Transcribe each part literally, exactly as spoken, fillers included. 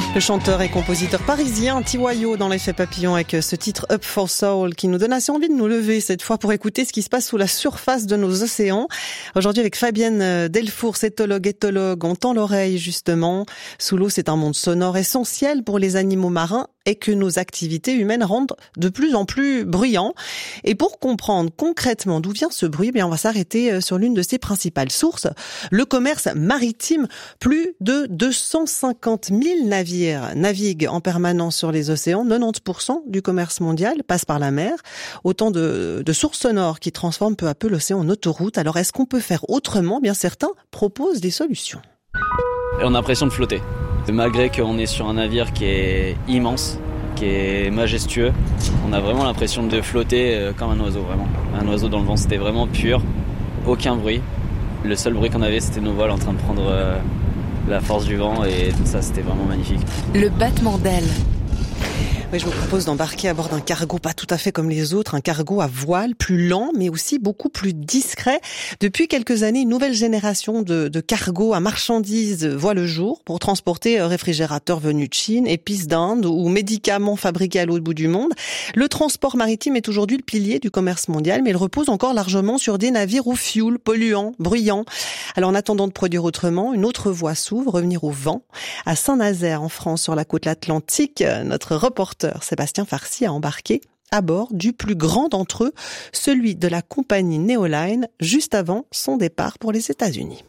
Le chanteur et compositeur parisien Tiwayo dans l'effet papillon avec ce titre Up for Soul qui nous donne assez envie de nous lever cette fois pour écouter ce qui se passe sous la surface de nos océans. Aujourd'hui avec Fabienne Delfour, cétologue, éthologue, on tend l'oreille justement. Sous l'eau, c'est un monde sonore essentiel pour les animaux marins et que nos activités humaines rendent de plus en plus bruyants. Et pour comprendre concrètement d'où vient ce bruit, eh bien on va s'arrêter sur l'une de ses principales sources, le commerce maritime. Plus de deux cent cinquante mille navires naviguent en permanence sur les océans. quatre-vingt-dix pour cent du commerce mondial passe par la mer. Autant de, de sources sonores qui transforment peu à peu l'océan en autoroute. Alors est-ce qu'on peut faire autrement ? Bien certains proposent des solutions. Et on a l'impression de flotter. Malgré qu'on est sur un navire qui est immense, qui est majestueux, on a vraiment l'impression de flotter comme un oiseau, vraiment. Un oiseau dans le vent, c'était vraiment pur, aucun bruit. Le seul bruit qu'on avait, c'était nos voiles en train de prendre euh, la force du vent et tout ça, c'était vraiment magnifique. Le battement d'ailes. Oui, je vous propose d'embarquer à bord d'un cargo pas tout à fait comme les autres, un cargo à voile, plus lent mais aussi beaucoup plus discret. Depuis quelques années, une nouvelle génération de, de cargos à marchandises voit le jour pour transporter réfrigérateurs venus de Chine, épices d'Inde ou médicaments fabriqués à l'autre bout du monde. Le transport maritime est aujourd'hui le pilier du commerce mondial, mais il repose encore largement sur des navires au fioul, polluants, bruyants. Alors en attendant de produire autrement, une autre voie s'ouvre, revenir au vent. À Saint-Nazaire, en France, sur la côte atlantique, notre reporter Sébastien Farcy a embarqué à bord du plus grand d'entre eux, celui de la compagnie Neoline, juste avant son départ pour les États-Unis.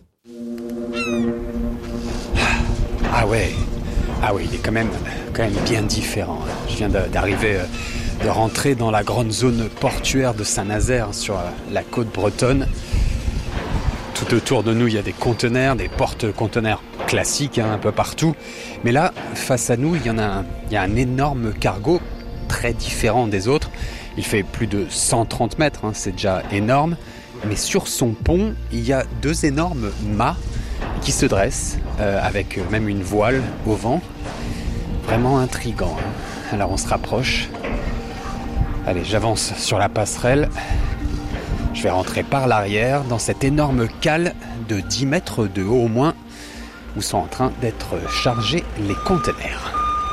Ah ouais, ah oui, il est quand même, quand même bien différent. Je viens d'arriver, de rentrer dans la grande zone portuaire de Saint-Nazaire sur la côte bretonne. Tout autour de nous, il y a des conteneurs, des porte-conteneurs classiques, hein, un peu partout. Mais là, face à nous, il y en a un, il y a un énorme cargo, très différent des autres. Il fait plus de cent trente mètres, hein, c'est déjà énorme. Mais sur son pont, il y a deux énormes mâts qui se dressent, euh, avec même une voile au vent. Vraiment intriguant, hein. Alors on se rapproche. Allez, j'avance sur la passerelle. Je vais rentrer par l'arrière dans cette énorme cale de dix mètres de haut au moins où sont en train d'être chargés les conteneurs.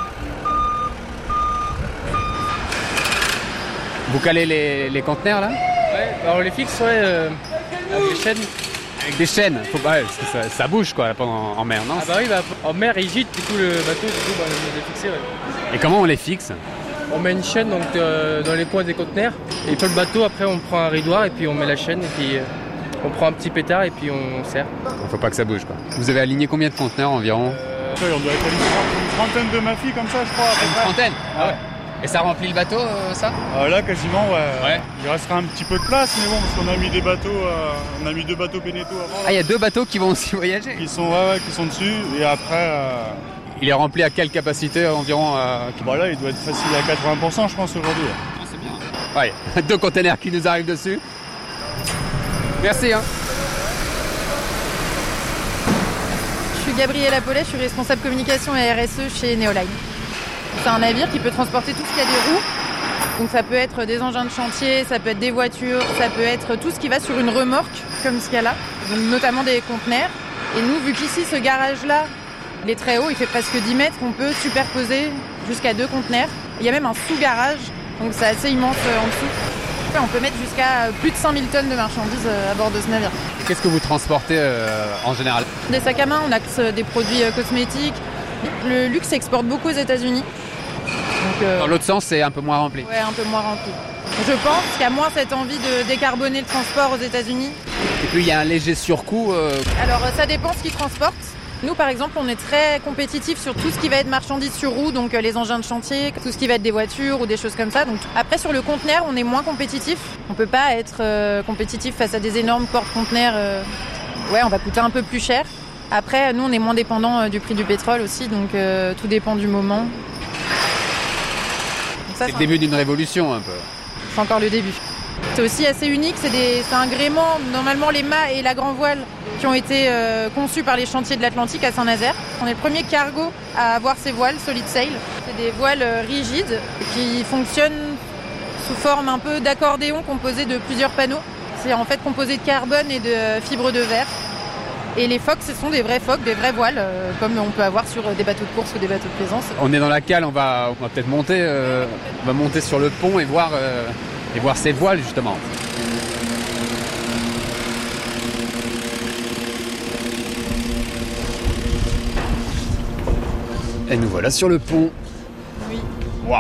Vous calez les, les conteneurs là ? Ouais, alors on les fixe ouais, euh, avec des chaînes. Avec des chaînes, faut pas, parce que ça, ça bouge quoi pendant, en mer, non ? Ah bah oui, bah, en mer il gîte, du coup le bateau, du coup bah, on les fixe. Ouais. Et comment on les fixe ? On met une chaîne donc, euh, dans les coins des conteneurs et sur le bateau après on prend un ridoir et puis on met la chaîne et puis euh, on prend un petit pétard et puis on serre. Il faut pas que ça bouge quoi. Vous avez aligné combien de conteneurs environ ? euh, On doit être une trentaine de mafis comme ça je crois. Une trentaine ? Ah ouais. Et ça remplit le bateau euh, ça ? euh, Là quasiment ouais. ouais. Il restera un petit peu de place mais bon parce qu'on a mis des bateaux, euh, on a mis deux bateaux Beneteau avant. Là. Ah il y a deux bateaux qui vont aussi voyager ? Qui sont, ouais, ouais, qui sont dessus et après... Euh... Il est rempli à quelle capacité environ euh... Bon là il doit être facile à quatre-vingts pour cent je pense aujourd'hui. Ah, c'est bien. Ouais, deux containers qui nous arrivent dessus. Merci hein. Je suis Gabrielle Apollet, je suis responsable communication et R S E chez Neoline. C'est un navire qui peut transporter tout ce qui a des roues. Donc ça peut être des engins de chantier, ça peut être des voitures, ça peut être tout ce qui va sur une remorque comme ce qu'il y a là, donc notamment des conteneurs. Et nous, vu qu'ici ce garage-là, il est très haut, il fait presque dix mètres, on peut superposer jusqu'à deux conteneurs. Il y a même un sous-garage, donc c'est assez immense en dessous. On peut mettre jusqu'à plus de cinq mille tonnes de marchandises à bord de ce navire. Qu'est-ce que vous transportez euh, en général ? Des sacs à main, on a des produits cosmétiques. Le luxe s'exporte beaucoup aux États-Unis. Donc, euh... Dans l'autre sens, c'est un peu moins rempli. Ouais, un peu moins rempli. Je pense qu'il y a moins cette envie de décarboner le transport aux États-Unis. Et puis il y a un léger surcoût. Euh... Alors ça dépend ce qu'ils transportent. Nous, par exemple, on est très compétitifs sur tout ce qui va être marchandises sur roue, donc euh, les engins de chantier, tout ce qui va être des voitures ou des choses comme ça. Donc après, sur le conteneur, on est moins compétitif. On peut pas être euh, compétitif face à des énormes porte-conteneurs. Euh... Ouais, on va coûter un peu plus cher. Après, nous, on est moins dépendant euh, du prix du pétrole aussi, donc euh, tout dépend du moment. Donc, ça, c'est le début d'une révolution, un peu. C'est encore le début. C'est aussi assez unique, c'est, des, c'est un gréement, normalement les mâts et la grand voile qui ont été euh, conçus par les chantiers de l'Atlantique à Saint-Nazaire. On est le premier cargo à avoir ces voiles solid sail. C'est des voiles euh, rigides qui fonctionnent sous forme un peu d'accordéon composé de plusieurs panneaux. C'est en fait composé de carbone et de fibres de verre. Et les phoques, ce sont des vrais phoques, des vrais voiles, euh, comme on peut avoir sur des bateaux de course ou des bateaux de plaisance. On est dans la cale, on va, on va peut-être monter, euh, on va monter sur le pont et voir, euh, et voir ces voiles justement. Et nous voilà sur le pont. Oui. Waouh.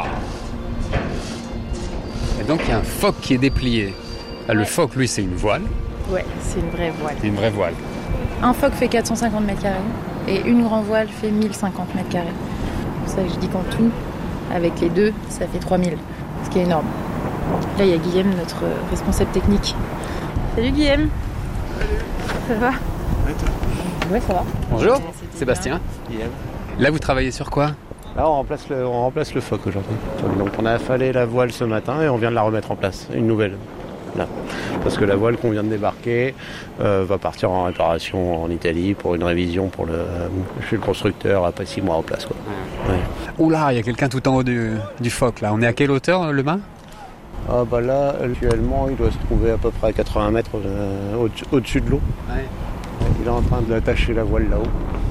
Et donc il y a un phoque qui est déplié. Ah, le Ouais. phoque, lui, c'est une voile. Ouais, c'est une vraie voile. C'est une vraie voile. Un phoque fait quatre cent cinquante mètres carrés et une grand voile fait mille cinquante mètres carrés. C'est pour ça que je dis qu'en tout, avec les deux, ça fait trois mille, ce qui est énorme. Là, il y a Guillaume, notre responsable technique. Salut Guillaume. Ça va? Ouais, ça va. Bonjour, Ouais, c'était Sébastien. Là, vous travaillez sur quoi? Là, on remplace le, on remplace le phoque aujourd'hui. Donc, on a affalé la voile ce matin et on vient de la remettre en place, une nouvelle. Là. Parce que la voile qu'on vient de débarquer euh, va partir en réparation en Italie pour une révision pour le, euh, chez le constructeur après six mois en place. Quoi. Ouais. Oula, il y a quelqu'un tout en haut du, du phoque là. On est à quelle hauteur, le mât? Ah bah là, actuellement, il doit se trouver à peu près à quatre-vingts mètres euh, au- au-dessus de l'eau. Ouais. Il est en train d'attacher la voile là-haut.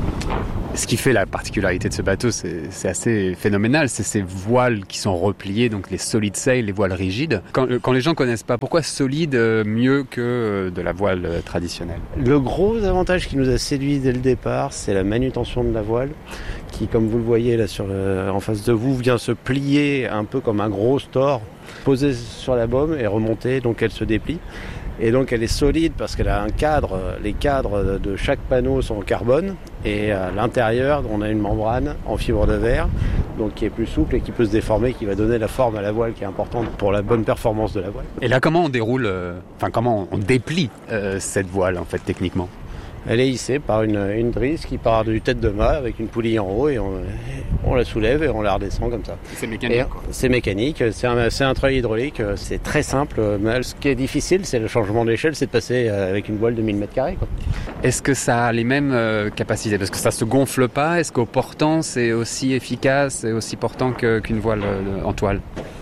Ce qui fait la particularité de ce bateau, c'est, c'est assez phénoménal, c'est ces voiles qui sont repliées, donc les solid sail, les voiles rigides. Quand, quand les gens connaissent pas, pourquoi solide euh, mieux que euh, de la voile euh, traditionnelle? Le gros avantage qui nous a séduit dès le départ, c'est la manutention de la voile, qui, comme vous le voyez là sur le- en face de vous, vient se plier un peu comme un gros store, posé sur la baume et remonter, donc elle se déplie. Et donc elle est solide parce qu'elle a un cadre, les cadres de chaque panneau sont en carbone et à l'intérieur on a une membrane en fibre de verre donc qui est plus souple et qui peut se déformer, qui va donner la forme à la voile qui est importante pour la bonne performance de la voile. Et là, comment on déroule, euh, enfin comment on déplie euh, cette voile en fait techniquement? Elle est hissée par une, une drisse qui part du tête de mât avec une poulie en haut et on, on la soulève et on la redescend comme ça. C'est Et mécanique quoi. c'est mécanique, c'est un, c'est un treuil hydraulique, c'est très simple. Mais ce qui est difficile, c'est le changement d'échelle, c'est de passer avec une voile de mille mètres carrés. Quoi. Est-ce que ça a les mêmes euh, capacités? Parce que ça se gonfle pas. Est-ce qu'au portant c'est aussi efficace et aussi portant que, qu'une voile euh, en toile?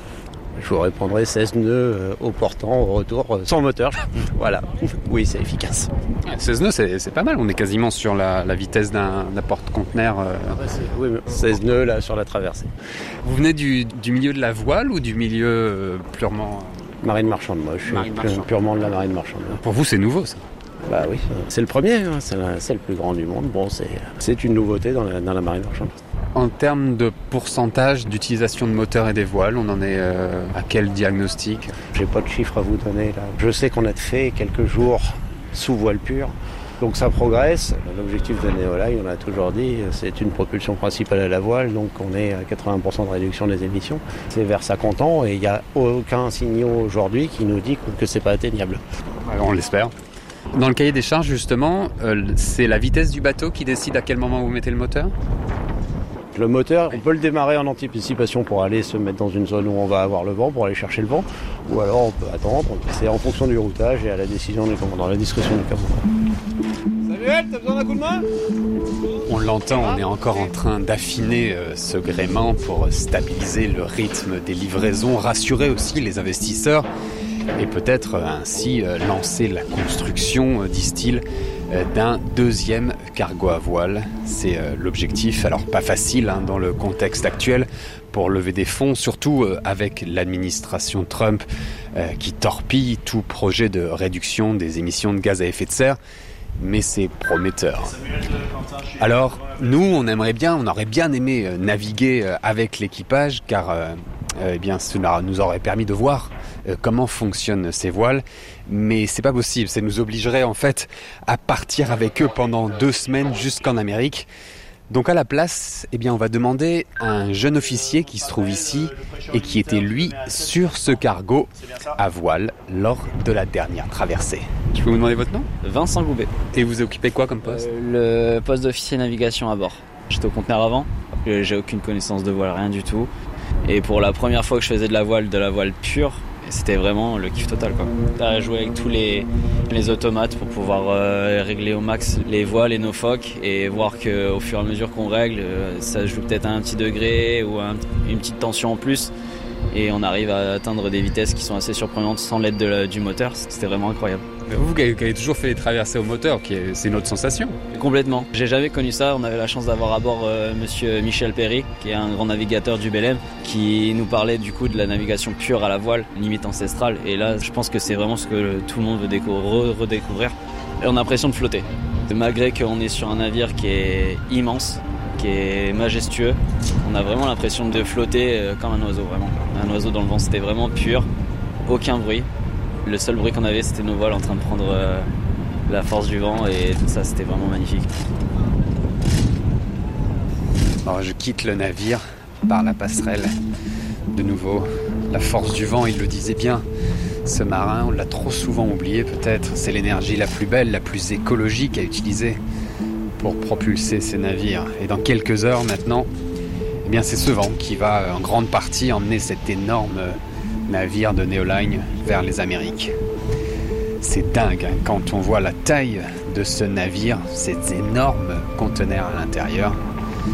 Je vous répondrai seize nœuds euh, au portant, au retour, euh, sans moteur. Voilà, oui, c'est efficace. seize nœuds, c'est, c'est pas mal. On est quasiment sur la, la vitesse d'un, d'un porte-conteneur. euh. Oui, mais seize nœuds là sur la traversée. Vous venez du, du milieu de la voile ou du milieu euh, purement... Marine marchande, moi, je suis Marine pu- marchande. purement de la marine marchande. Pour vous, c'est nouveau ça? Bah oui, c'est le premier, hein, c'est, la- c'est le plus grand du monde. Bon, c'est, c'est une nouveauté dans la, dans la marine marchande. En termes de pourcentage d'utilisation de moteurs et des voiles, on en est euh, à quel diagnostic? J'ai pas de chiffres à vous donner là. Je sais qu'on a fait quelques jours sous voile pure. Donc ça progresse. L'objectif de Neoline, on l'a toujours dit, c'est une propulsion principale à la voile, donc on est à quatre-vingts pour cent de réduction des émissions. C'est vers ça qu'on tend et il n'y a aucun signal aujourd'hui qui nous dit que c'est pas atteignable. Alors, on l'espère. Dans le cahier des charges, justement, euh, c'est la vitesse du bateau qui décide à quel moment vous mettez le moteur? Le moteur, on peut le démarrer en anticipation pour aller se mettre dans une zone où on va avoir le vent, pour aller chercher le vent, ou alors on peut attendre. C'est en fonction du routage et à la décision du commandant, à la discrétion du commandant. Samuel, t'as besoin d'un coup de main? On l'entend, on est encore en train d'affiner euh, ce gréement pour stabiliser le rythme des livraisons, rassurer aussi les investisseurs et peut-être euh, ainsi euh, lancer la construction, euh, disent-ils, euh, d'un deuxième cargo à voile. C'est euh, l'objectif. Alors pas facile hein, dans le contexte actuel pour lever des fonds, surtout euh, avec l'administration Trump euh, qui torpille tout projet de réduction des émissions de gaz à effet de serre. Mais c'est prometteur. Alors, nous, on aimerait bien, on aurait bien aimé euh, naviguer euh, avec l'équipage, car euh, euh, eh bien, cela nous aurait permis de voir euh, comment fonctionnent ces voiles. Mais c'est pas possible, ça nous obligerait en fait à partir avec eux pendant deux semaines jusqu'en Amérique. Donc à la place, eh bien, on va demander à un jeune officier qui se trouve ici et qui était lui sur ce cargo à voile lors de la dernière traversée. Je peux vous demander votre nom? Vincent Goubet. Et vous occupez quoi comme poste? Euh, le poste d'officier navigation à bord. J'étais au conteneur avant, j'ai aucune connaissance de voile, rien du tout. Et pour la première fois que je faisais de la voile, de la voile pure, c'était vraiment le kiff total quoi. T'as joué avec tous les, les automates pour pouvoir euh, régler au max les voiles et nos phoques et voir qu'au fur et à mesure qu'on règle, euh, ça joue peut-être à un petit degré ou un, une petite tension en plus. et on arrive à atteindre des vitesses qui sont assez surprenantes sans l'aide de la, du moteur. C'était vraiment incroyable. Mais vous qui avez toujours fait les traversées au moteur, qui est, c'est une autre sensation. Complètement. J'ai jamais connu ça. On avait la chance d'avoir à bord euh, monsieur Michel Perry, qui est un grand navigateur du Belém, qui nous parlait du coup de la navigation pure à la voile, limite ancestrale. Et là, je pense que c'est vraiment ce que tout le monde veut déco- re- redécouvrir. Et on a l'impression de flotter. Malgré qu'on est sur un navire qui est immense, qui est majestueux, on a vraiment l'impression de flotter euh, comme un oiseau, vraiment. Un oiseau dans le vent, c'était vraiment pur, aucun bruit. Le seul bruit qu'on avait, c'était nos voiles en train de prendre euh, la force du vent, et tout ça, c'était vraiment magnifique. Alors, je quitte le navire par la passerelle. De nouveau, la force du vent, il le disait bien. Ce marin, on l'a trop souvent oublié peut-être. C'est l'énergie la plus belle, la plus écologique à utiliser pour propulser ces navires. Et dans quelques heures maintenant, eh bien, c'est ce vent qui va en grande partie emmener cet énorme navire de Neoline vers les Amériques. C'est dingue hein, quand on voit la taille de ce navire, ces énormes conteneurs à l'intérieur.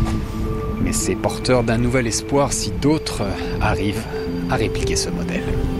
Mais c'est porteur d'un nouvel espoir si d'autres arrivent à répliquer ce modèle.